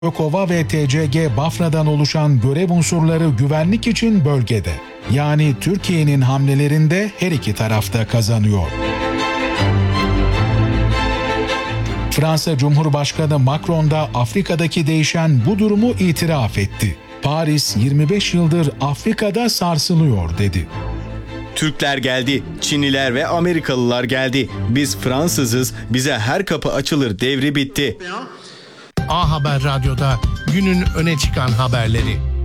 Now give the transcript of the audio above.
Kova ve TCG Bafra'dan oluşan görev unsurları güvenlik için bölgede. Yani Türkiye'nin hamlelerinde her iki tarafta kazanıyor. Fransa Cumhurbaşkanı Macron da Afrika'daki değişen bu durumu itiraf etti. Paris 25 yıldır Afrika'da sarsılıyor dedi. Türkler geldi, Çinliler ve Amerikalılar geldi. Biz Fransızız, bize her kapı açılır devri bitti. A Haber Radyo'da günün öne çıkan haberleri.